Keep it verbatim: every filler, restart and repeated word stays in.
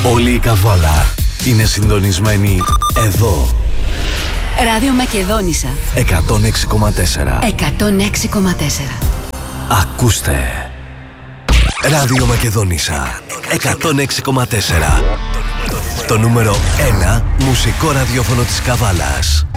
Όλη η Καβάλα είναι συντονισμένη εδώ. Ράδιο Μακεδόνισσα εκατόν έξι κόμμα τέσσερα. εκατόν έξι κόμμα τέσσερα. Ακούστε. Ράδιο Μακεδόνισσα εκατόν έξι κόμμα τέσσερα. Το νούμερο ένα μουσικό ραδιόφωνο της Καβάλας.